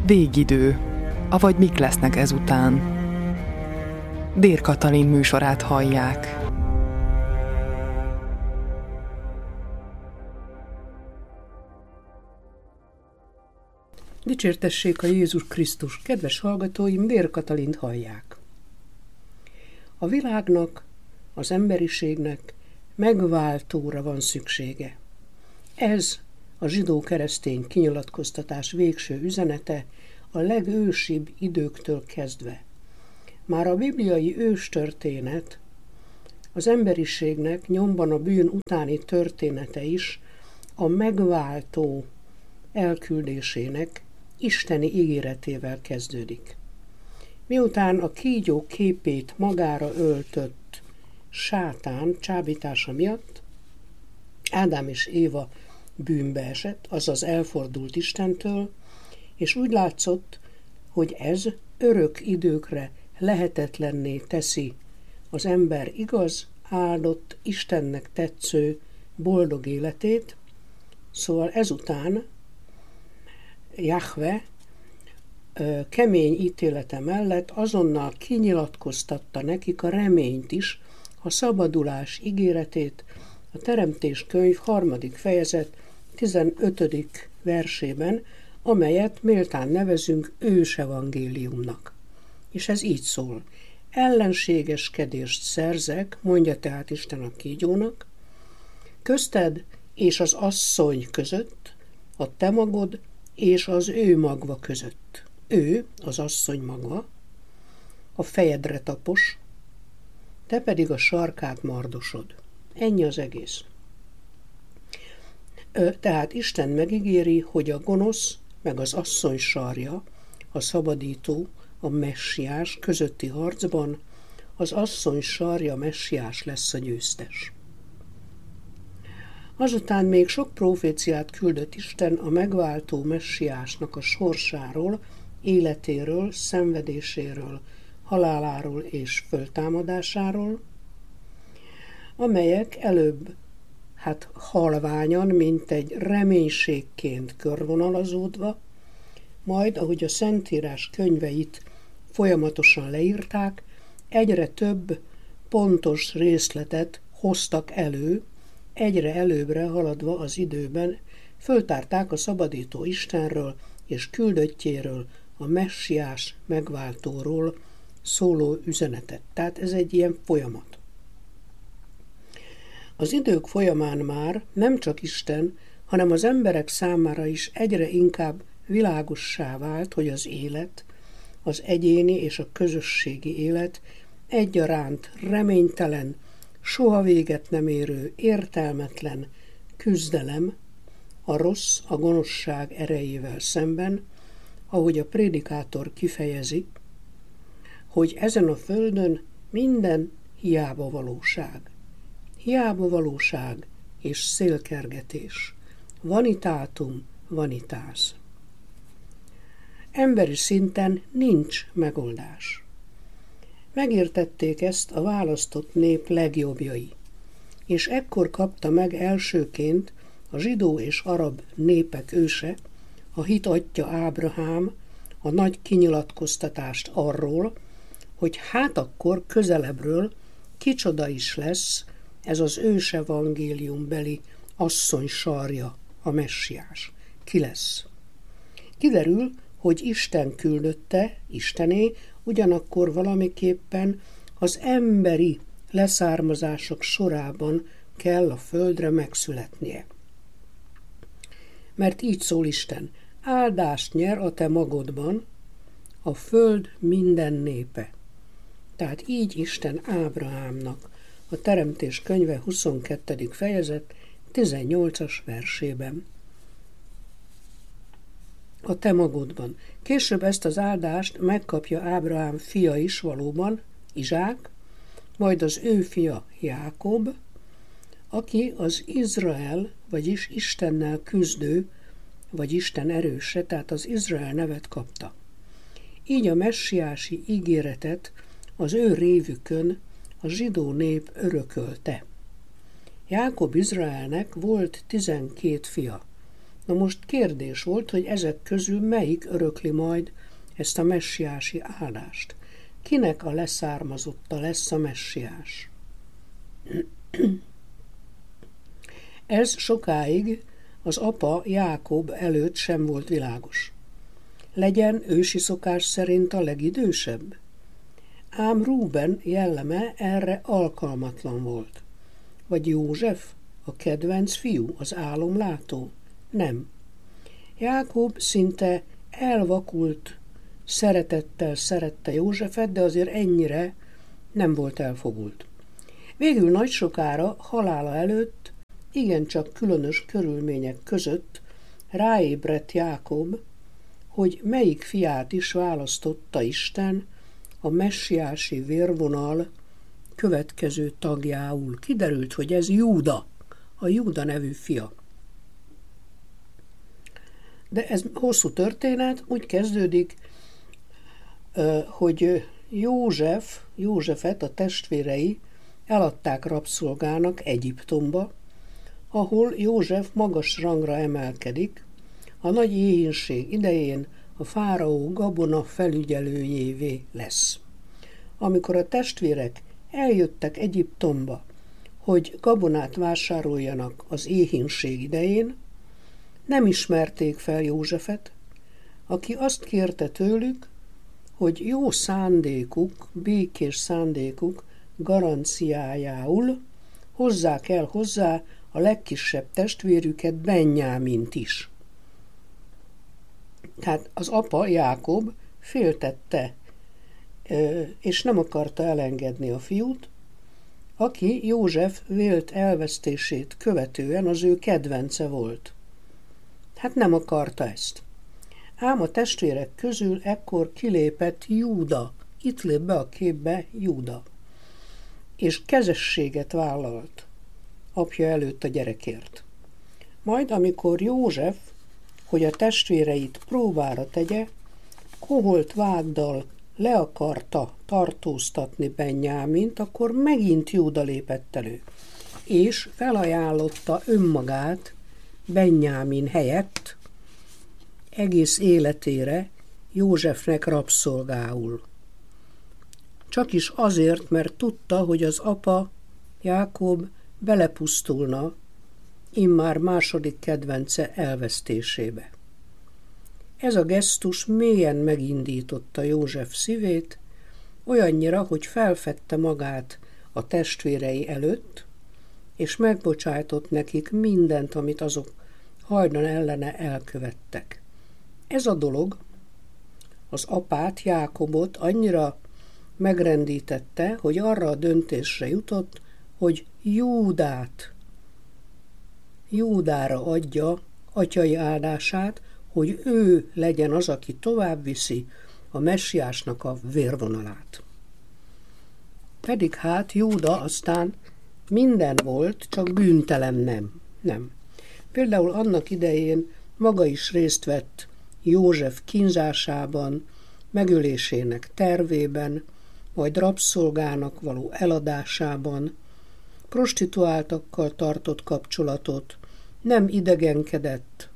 Végidő, avagy mik lesznek ezután. Dér Katalin műsorát hallják. Dicsértessék a Jézus Krisztus! Kedves hallgatóim, Dér Katalint hallják. A világnak, az emberiségnek megváltóra van szüksége. Ez a zsidó-keresztény kinyilatkoztatás végső üzenete a legősibb időktől kezdve. Már a bibliai őstörténet, az emberiségnek nyomban a bűn utáni története is a megváltó elküldésének isteni ígéretével kezdődik. Miután a kígyó képét magára öltött sátán csábítása miatt Ádám és Éva bűnbe esett, azaz elfordult Istentől, és úgy látszott, hogy ez örök időkre lehetetlenné teszi az ember igaz, áldott, Istennek tetsző, boldog életét. Szóval ezután Jahve kemény ítélete mellett azonnal kinyilatkoztatta nekik a reményt is, a szabadulás ígéretét a Teremtés könyv 3. fejezet 15. versében, amelyet méltán nevezünk ősevangéliumnak. És ez így szól: ellenségeskedést szerzek, mondja tehát Isten a kígyónak, közted és az asszony között, a te magod és az ő magva között. Ő, az asszony magva, a fejedre tapos, te pedig a sarkát mardosod. Ennyi az egész. Tehát Isten megígéri, hogy a gonosz meg az asszony sarja, a szabadító, a messiás közötti harcban az asszony sarja messiás lesz a győztes. Azután még sok proféciát küldött Isten a megváltó messiásnak a sorsáról, életéről, szenvedéséről, haláláról és föltámadásáról, amelyek előbb halványan, mint egy reménységként körvonalazódva, majd, ahogy a Szentírás könyveit folyamatosan leírták, egyre több pontos részletet hoztak elő, egyre előbbre haladva az időben föltárták a szabadító Istenről és küldöttjéről, a messiás megváltóról szóló üzenetet. Tehát ez egy ilyen folyamat. Az idők folyamán már nem csak Isten, hanem az emberek számára is egyre inkább világossá vált, hogy az élet, az egyéni és a közösségi élet egyaránt reménytelen, soha véget nem érő, értelmetlen küzdelem a rossz, a gonoszság erejével szemben, ahogy a prédikátor kifejezi, hogy ezen a földön minden hiába valóság. Hiába valóság és szélkergetés. Vanitátum vanitas. Emberi szinten nincs megoldás. Megértették ezt a választott nép legjobbjai, és ekkor kapta meg elsőként a zsidó és arab népek őse, a hit atya Ábrahám a nagy kinyilatkoztatást arról, hogy hát akkor közelebbről kicsoda is lesz ez az ősevangéliumbeli asszony sarja, a messiás. Ki lesz? Kiderül, hogy Isten küldötte, Istené, ugyanakkor valamiképpen az emberi leszármazások sorában kell a földre megszületnie. Mert így szól Isten: áldást nyer a te magodban a föld minden népe. Tehát így Isten Ábrahámnak a Teremtés könyve 22. fejezet 18-as versében. A te magodban. Később ezt az áldást megkapja Ábrahám fia is valóban, Izsák, majd az ő fia Jákob, aki az Izrael, vagyis Istennel küzdő, vagy Isten erőse, tehát az Izrael nevet kapta. Így a messiási ígéretet az ő révükön a zsidó nép örökölte. Jákob Izraelnek volt 12 fia, Na most kérdés volt, hogy ezek közül melyik örökli majd ezt a messiási áldást. Kinek a leszármazotta lesz a messiás? Ez sokáig az apa Jákob előtt sem volt világos. Legyen ősi szokás szerint a legidősebb? Ám Rúben jelleme erre alkalmatlan volt. Vagy József, a kedvenc fiú, az álomlátó? Nem. Jákob szinte elvakult szeretettel szerette Józsefet, de azért ennyire nem volt elfogult. Végül nagy sokára halála előtt, igencsak különös körülmények között ráébredt Jákob, hogy melyik fiát is választotta Isten a messiási vérvonal következő tagjául. Kiderült, hogy ez Júda, a Júda nevű fia. De ez hosszú történet, úgy kezdődik, hogy Józsefet a testvérei eladták rabszolgának Egyiptomba, ahol József magas rangra emelkedik, a nagy éhínség idején a fáraó gabona felügyelőjévé lesz. Amikor a testvérek eljöttek Egyiptomba, hogy gabonát vásároljanak az éhínség idején, nem ismerték fel Józsefet, aki azt kérte tőlük, hogy jó szándékuk, békés szándékuk garanciájául hozzák el hozzá a legkisebb testvérüket, Benjámint is. Tehát az apa, Jákob féltette, és nem akarta elengedni a fiút, aki József vélt elvesztését követően az ő kedvence volt. Hát nem akarta ezt. Ám a testvérek közül ekkor kilépett Júda. Itt lép be a képbe Júda. És kezességet vállalt apja előtt a gyerekért. Majd, amikor József, hogy a testvéreit próbára tegye, koholt vágdal le akarta tartóztatni Benjámint, akkor megint Júda lépett elő, és felajánlotta önmagát Benjámin helyett egész életére Józsefnek rabszolgául. Csak is azért, mert tudta, hogy az apa, Jákob belepusztulna immár második kedvence elvesztésébe. Ez a gesztus mélyen megindította József szívét, olyannyira, hogy felfedte magát a testvérei előtt, és megbocsájtott nekik mindent, amit azok hajdan ellene elkövettek. Ez a dolog az apát, Jákobot annyira megrendítette, hogy arra a döntésre jutott, hogy Júdára adja atyai áldását, hogy ő legyen az, aki tovább viszi a messiásnak a vérvonalát. Pedig hát Júda aztán minden volt, csak bűntelen nem. Például annak idején maga is részt vett József kínzásában, megölésének tervében, majd rabszolgának való eladásában, prostituáltakkal tartott kapcsolatot, nem idegenkedett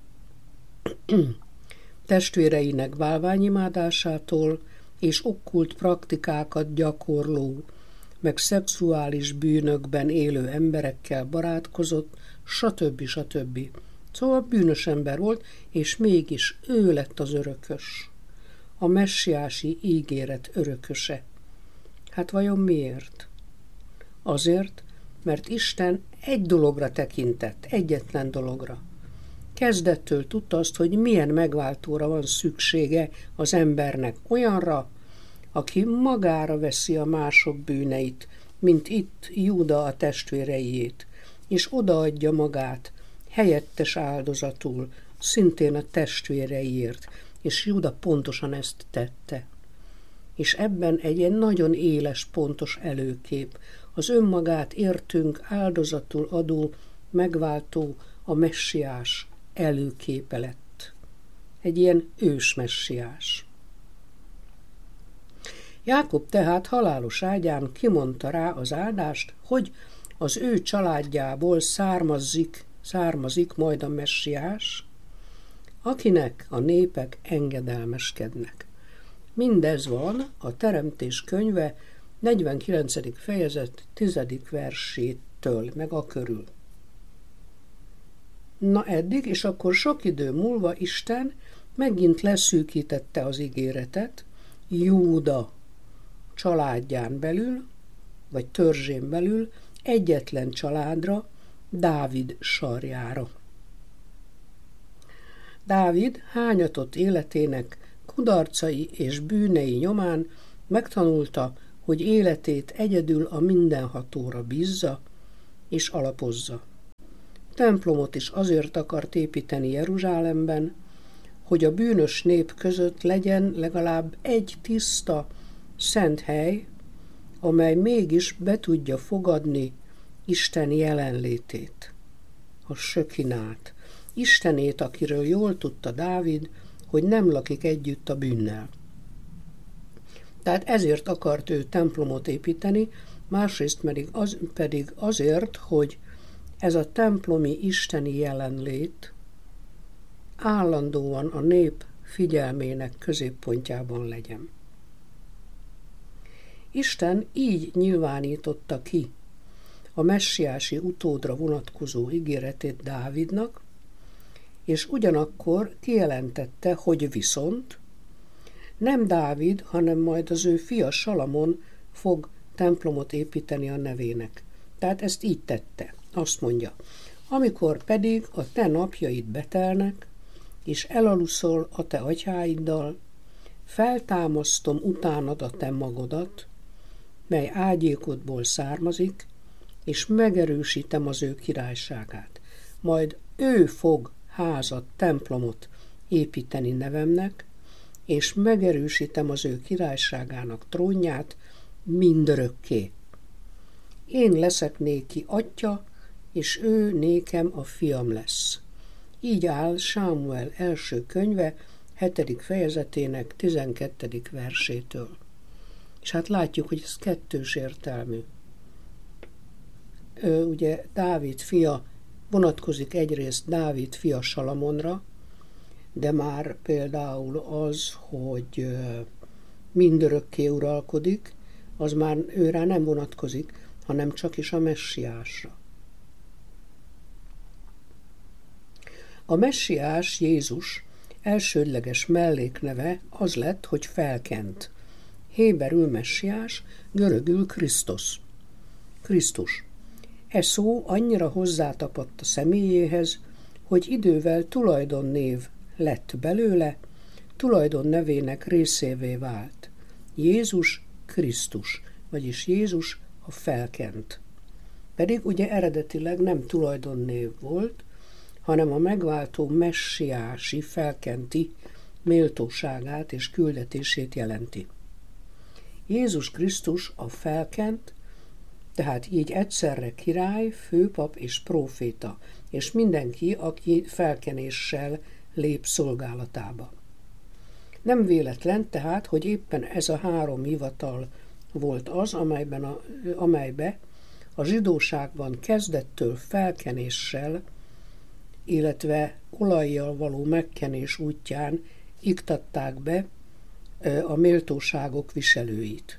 testvéreinek bálványimádásától és okkult praktikákat gyakorló, meg szexuális bűnökben élő emberekkel barátkozott, stb. Szóval bűnös ember volt, és mégis ő lett az örökös, a messiási ígéret örököse. Hát vajon miért? Azért, mert Isten egy dologra tekintett, egyetlen dologra. Kezdettől tudta azt, hogy milyen megváltóra van szüksége az embernek, olyanra, aki magára veszi a mások bűneit, mint itt Júda a testvéreiét, és odaadja magát helyettes áldozatul, szintén a testvéreiért, és Júda pontosan ezt tette. És ebben egy ilyen nagyon éles, pontos előkép, az önmagát értünk áldozatul adó, megváltó, a messiás előképe lett. Egy ilyen ős messiás. Jákob tehát halálos ágyán kimondta rá az áldást, hogy az ő családjából származzik származik majd a messiás, akinek a népek engedelmeskednek. Mindez van a Teremtés könyve 49. fejezet 10. versétől, meg a körül. Na eddig, és akkor sok idő múlva Isten megint leszűkítette az ígéretet Júda családján belül, vagy törzsén belül egyetlen családra, Dávid sarjára. Dávid hányatott életének kudarcai és bűnei nyomán megtanulta, hogy életét egyedül a mindenhatóra bízza és alapozza. Templomot is azért akart építeni Jeruzsálemben, hogy a bűnös nép között legyen legalább egy tiszta, szent hely, amely mégis be tudja fogadni Isten jelenlétét, a sökinát, Istenét, akiről jól tudta Dávid, hogy nem lakik együtt a bűnnel. Tehát ezért akart ő templomot építeni, másrészt pedig azért, hogy ez a templomi isteni jelenlét állandóan a nép figyelmének középpontjában legyen. Isten így nyilvánította ki a messiási utódra vonatkozó ígéretét Dávidnak, és ugyanakkor kijelentette, hogy viszont nem Dávid, hanem majd az ő fia Salamon fog templomot építeni a nevének. Tehát ezt így tette. Azt mondja, amikor pedig a te napjaid betelnek, és elaluszol a te atyáiddal, feltámasztom utánad a te magodat, mely ágyékodból származik, és megerősítem az ő királyságát. Majd ő fog házat, templomot építeni nevemnek, és megerősítem az ő királyságának trónját mindörökké. Én leszek néki atya, és ő nékem a fiam lesz. Így áll Sámuel első könyve 7. fejezetének 12. versétől. És hát látjuk, hogy ez kettős értelmű. Ugye Dávid fia vonatkozik egyrészt Dávid fia Salamonra, de már például az, hogy mindörökké uralkodik, az már őrá nem vonatkozik, hanem csak is a messiásra. A messiás, Jézus elsődleges mellékneve az lett, hogy felkent. Héberül messiás, görögül Krisztus. E szó annyira hozzátapadt a személyéhez, hogy idővel tulajdonnév lett belőle, tulajdon nevének részévé vált. Jézus Krisztus, vagyis Jézus a felkent. Pedig ugye eredetileg nem tulajdonnév volt, hanem a megváltó messiási felkenti méltóságát és küldetését jelenti. Jézus Krisztus a felkent, tehát így egyszerre király, főpap és próféta, és mindenki, aki felkenéssel lép szolgálatába. Nem véletlen tehát, hogy éppen ez a három hivatal volt az, amelybe a zsidóságban kezdettől felkenéssel, illetve olajjal való megkenés útján iktatták be a méltóságok viselőit.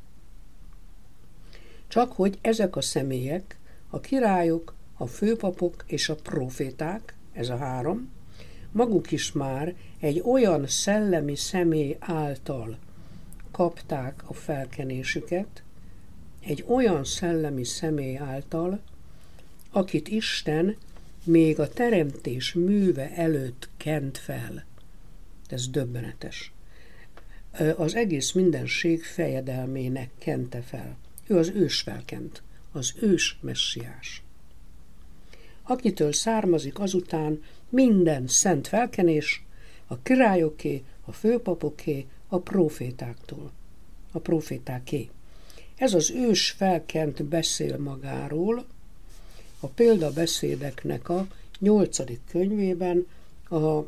Csak hogy ezek a személyek, a királyok, a főpapok és a próféták, ez a három, maguk is már egy olyan szellemi személy által kapták a felkenésüket, egy olyan szellemi személy által, akit Isten még a teremtés műve előtt kent fel. Ez döbbenetes. Az egész mindenség fejedelmének kente fel. Ő az ős felkent, az ős messiás. Akitől származik azután minden szent felkenés, a királyoké, a főpapoké, a prófétáké. Ez az ős felkent beszél magáról, a példabeszédeknek a 8. könyvében a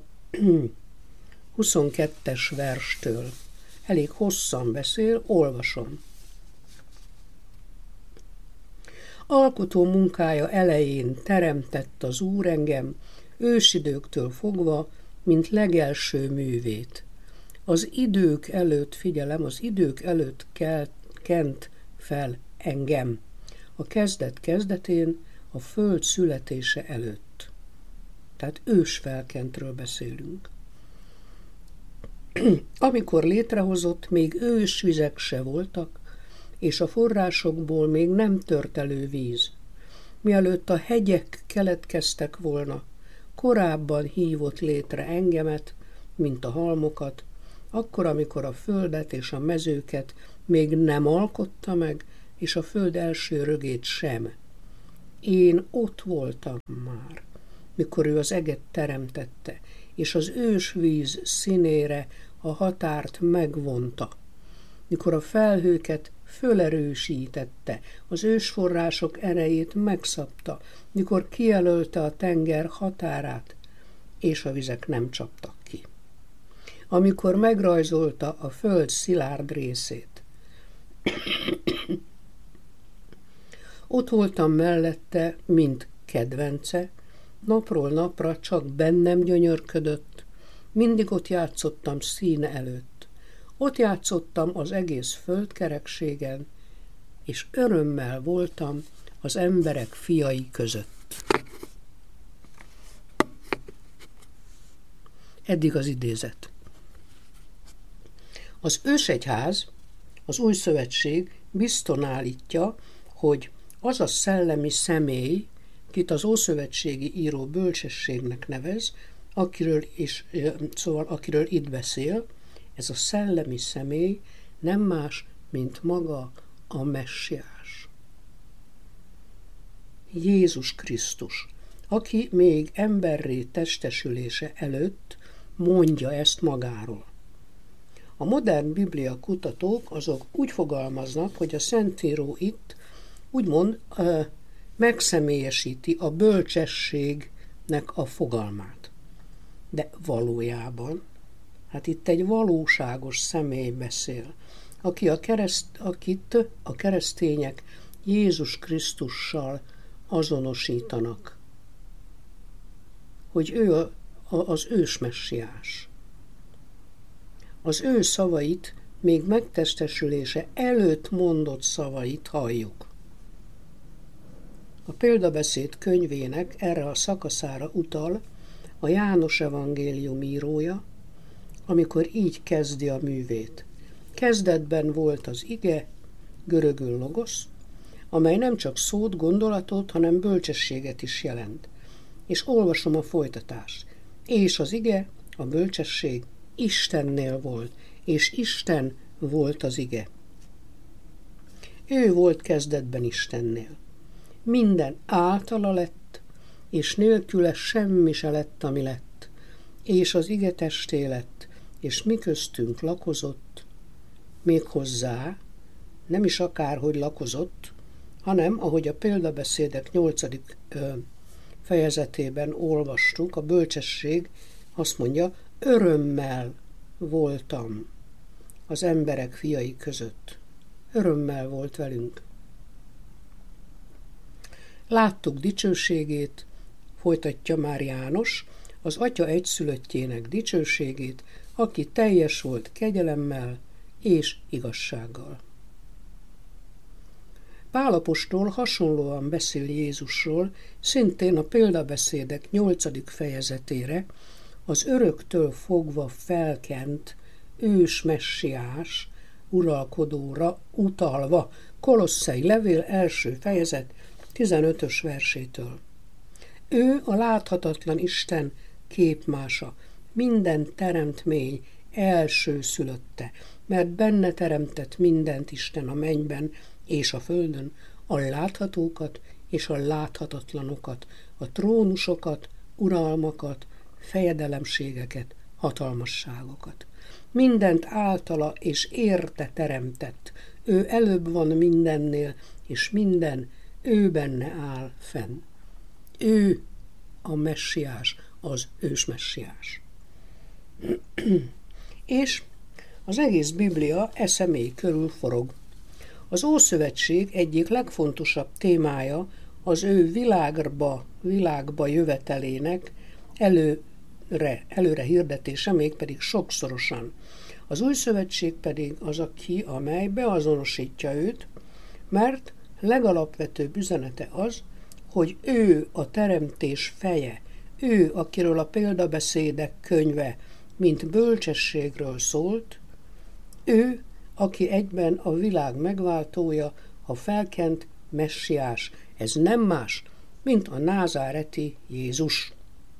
22. verstől. Elég hosszan beszél, olvasom. Alkotó munkája elején teremtett az Úr engem, ősidőktől fogva, mint legelső művét. Az idők előtt, figyelem, az idők előtt kent fel engem. A kezdet kezdetén, a föld születése előtt. Tehát ősfelkentről beszélünk. Amikor létrehozott, még ősvizek se voltak, és a forrásokból még nem tört elő víz. Mielőtt a hegyek keletkeztek volna, korábban hívott létre engemet, mint a halmokat, akkor, amikor a földet és a mezőket még nem alkotta meg, és a föld első rögét sem. Én ott voltam már, mikor ő az eget teremtette, és az ősvíz színére a határt megvonta, mikor a felhőket fölerősítette, az ősforrások erejét megszabta, mikor kijelölte a tenger határát, és a vizek nem csaptak ki. Amikor megrajzolta a föld szilárd részét. Ott voltam mellette, mint kedvence, napról napra csak bennem gyönyörködött, mindig ott játszottam színe előtt. Ott játszottam az egész földkerekségen, és örömmel voltam az emberek fiai között. Eddig az idézet. Az ősegyház, az új szövetség bizton állítja, hogy az a szellemi személy, kit az ószövetségi író bölcsességnek nevez, akiről itt beszél, ez a szellemi személy nem más, mint maga a messiás. Jézus Krisztus, aki még emberré testesülése előtt mondja ezt magáról. A modern biblia kutatók azok úgy fogalmaznak, hogy a Szentíró itt úgymond megszemélyesíti a bölcsességnek a fogalmát. De valójában, hát itt egy valóságos személy beszél, akit a keresztények Jézus Krisztussal azonosítanak, hogy ő az ősmessiás. Az ő szavait, még megtestesülése előtt mondott szavait halljuk. A példabeszéd könyvének erre a szakaszára utal a János evangélium írója, amikor így kezdi a művét. Kezdetben volt az ige, görögül logosz, amely nem csak szót, gondolatot, hanem bölcsességet is jelent. És olvasom a folytatást. És az ige, a bölcsesség Istennél volt, és Isten volt az ige. Ő volt kezdetben Istennél. Minden általa lett, és nélküle semmi se lett, ami lett. És az ige testé lett, és mi köztünk lakozott, méghozzá nem is akárhogy lakozott, hanem, ahogy a példabeszédek 8. fejezetében olvastuk, a bölcsesség azt mondja, örömmel voltam az emberek fiai között. Örömmel volt velünk. Láttuk dicsőségét, folytatja már János, az Atya egyszülöttjének dicsőségét, aki teljes volt kegyelemmel és igazsággal. Pál apostol hasonlóan beszél Jézusról, szintén a példabeszédek 8. fejezetére, az öröktől fogva felkent ős messiás uralkodóra utalva, Kolosszai levél 1. fejezet 15. versétől. Ő a láthatatlan Isten képmása, minden teremtmény első szülötte, mert benne teremtett mindent Isten a mennyben és a földön, a láthatókat és a láthatatlanokat, a trónusokat, uralmakat, fejedelemségeket, hatalmasságokat. Mindent általa és érte teremtett. Ő előbb van mindennél, és minden ő benne áll fenn. Ő a messiás, az ősmessiás. És az egész Biblia személy körül forog. Az Ószövetség egyik legfontosabb témája az ő világba jövetelének előre hirdetése, mégpedig sokszorosan. Az Új Szövetség pedig az a amely beazonosítja őt, mert legalapvetőbb üzenete az, hogy ő a teremtés feje, ő, akiről a példabeszédek könyve, mint bölcsességről szólt, ő, aki egyben a világ megváltója, a felkent messiás. Ez nem más, mint a názáreti Jézus.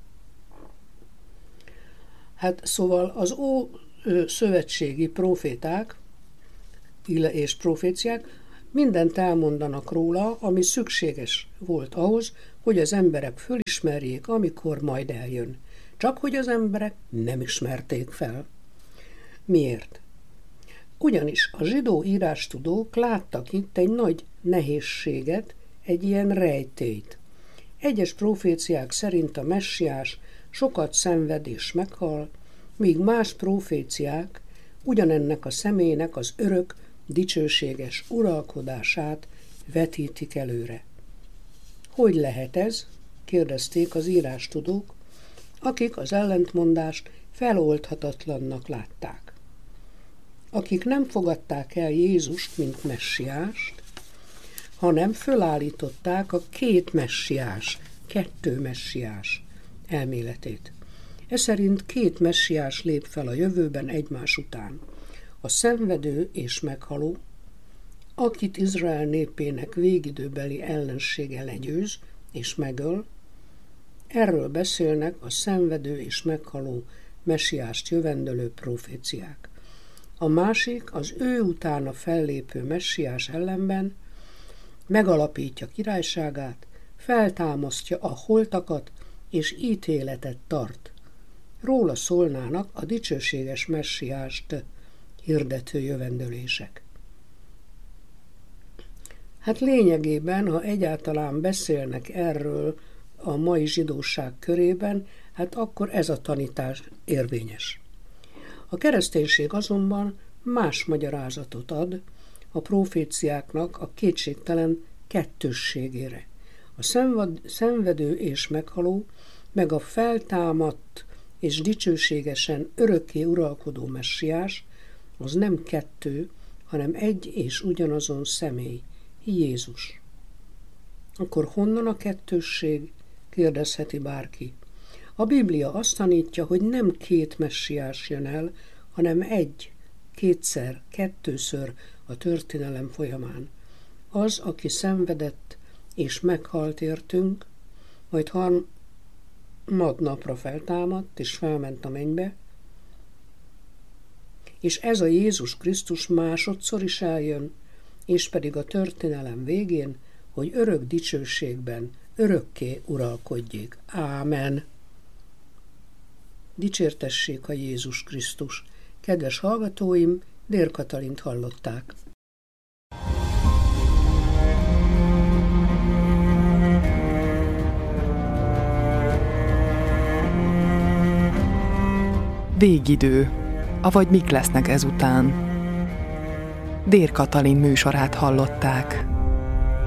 Hát szóval az ószövetségi proféták és proféciák mindent elmondanak róla, ami szükséges volt ahhoz, hogy az emberek fölismerjék, amikor majd eljön. Csak hogy az emberek nem ismerték fel. Miért? Ugyanis a zsidó írástudók láttak itt egy nagy nehézséget, egy ilyen rejtélyt. Egyes proféciák szerint a messiás sokat szenved és meghal, míg más proféciák ugyanennek a személynek az örök, dicsőséges uralkodását vetítik előre. Hogy lehet ez? Kérdezték az írástudók, akik az ellentmondást feloldhatatlannak látták. Akik nem fogadták el Jézust, mint messiást, hanem fölállították a kettő messiás elméletét. Ez szerint két messiás lép fel a jövőben egymás után. A szenvedő és meghaló, akit Izrael népének végidőbeli ellensége legyőz és megöl, erről beszélnek a szenvedő és meghaló messiást jövendölő proféciák. A másik az ő utána fellépő messiás ellenben megalapítja királyságát, feltámasztja a holtakat és ítéletet tart. Róla szólnának a dicsőséges messiást hirdető jövendölések. Hát lényegében, ha egyáltalán beszélnek erről a mai zsidóság körében, hát akkor ez a tanítás érvényes. A kereszténység azonban más magyarázatot ad a proféciáknak a kétségtelen kettősségére. A szenvedő és meghaló, meg a feltámadt és dicsőségesen örökké uralkodó messiás, az nem kettő, hanem egy és ugyanazon személy, Jézus. Akkor honnan a kettősség? Kérdezheti bárki. A Biblia azt tanítja, hogy nem két messiás jön el, hanem egy, kétszer, kettőször a történelem folyamán. Az, aki szenvedett és meghalt értünk, majd harmadnapra feltámadt és felment a mennybe, és ez a Jézus Krisztus másodszor is eljön, és pedig a történelem végén, hogy örök dicsőségben örökké uralkodjék. Ámen. Dicsértessék a Jézus Krisztus. Kedves hallgatóim, Dér Katalint hallották. Végidő, avagy mik lesznek ezután. Dér Katalin műsorát hallották.